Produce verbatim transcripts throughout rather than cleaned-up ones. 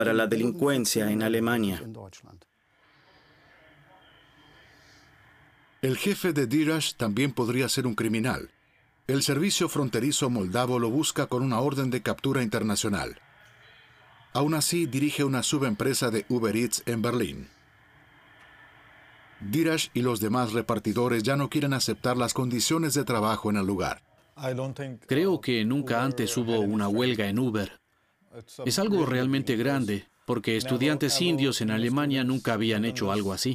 para la delincuencia en Alemania. El jefe de Dirash también podría ser un criminal. El servicio fronterizo moldavo lo busca con una orden de captura internacional. Aún así, dirige una subempresa de Uber Eats en Berlín. Dirash y los demás repartidores ya no quieren aceptar las condiciones de trabajo en el lugar. Creo que nunca antes hubo una huelga en Uber. Es algo realmente grande, porque estudiantes indios en Alemania nunca habían hecho algo así.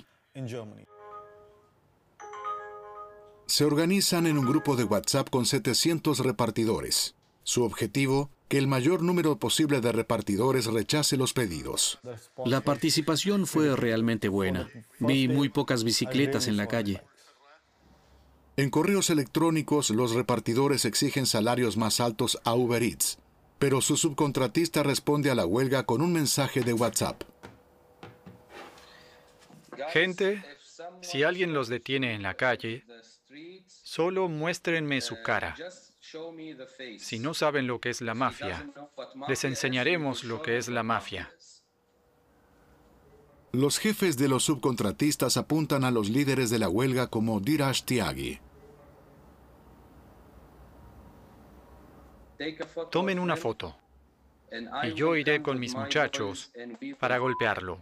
Se organizan en un grupo de WhatsApp con setecientos repartidores. Su objetivo, que el mayor número posible de repartidores rechace los pedidos. La participación fue realmente buena. Vi muy pocas bicicletas en la calle. En correos electrónicos, los repartidores exigen salarios más altos a Uber Eats, pero su subcontratista responde a la huelga con un mensaje de WhatsApp. Gente, si alguien los detiene en la calle, solo muéstrenme su cara. Si no saben lo que es la mafia, les enseñaremos lo que es la mafia. Los jefes de los subcontratistas apuntan a los líderes de la huelga como Dirash Tyagi. Tomen una foto y yo iré con mis muchachos para golpearlo.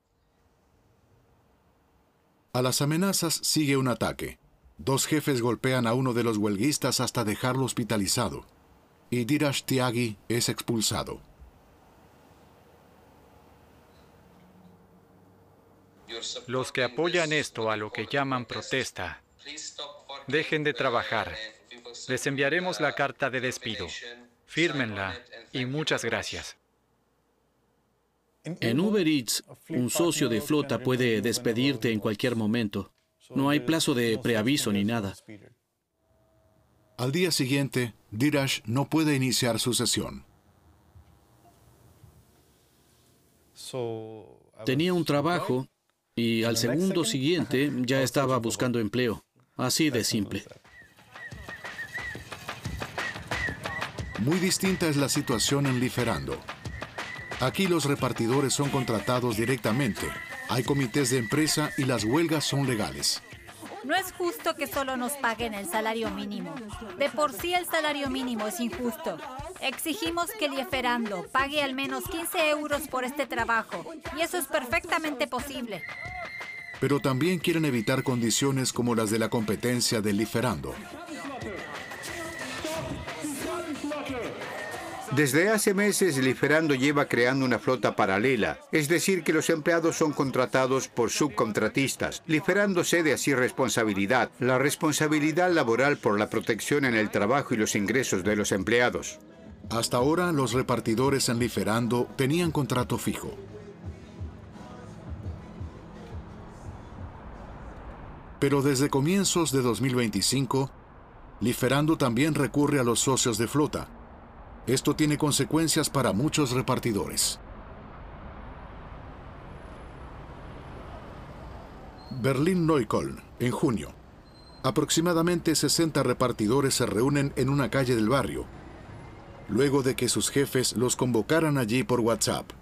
A las amenazas sigue un ataque. Dos jefes golpean a uno de los huelguistas hasta dejarlo hospitalizado, y Dirash Tyagi es expulsado. Los que apoyan esto a lo que llaman protesta, dejen de trabajar. Les enviaremos la carta de despido. Fírmenla y muchas gracias. En Uber Eats, un socio de flota puede despedirte en cualquier momento. No hay plazo de preaviso ni nada. Al día siguiente, Dirash no puede iniciar su sesión. Tenía un trabajo y al segundo siguiente ya estaba buscando empleo. Así de simple. Muy distinta es la situación en Lieferando. Aquí los repartidores son contratados directamente. Hay comités de empresa y las huelgas son legales. No es justo que solo nos paguen el salario mínimo. De por sí el salario mínimo es injusto. Exigimos que Lieferando pague al menos quince euros por este trabajo. Y eso es perfectamente posible. Pero también quieren evitar condiciones como las de la competencia de Lieferando. Desde hace meses, Lieferando lleva creando una flota paralela, es decir, que los empleados son contratados por subcontratistas. Lieferando cede así responsabilidad, la responsabilidad laboral por la protección en el trabajo y los ingresos de los empleados. Hasta ahora, los repartidores en Lieferando tenían contrato fijo. Pero desde comienzos de dos mil veinticinco, Lieferando también recurre a los socios de flota. Esto tiene consecuencias para muchos repartidores. Berlín-Neukölln, en junio. Aproximadamente sesenta repartidores se reúnen en una calle del barrio, luego de que sus jefes los convocaran allí por WhatsApp.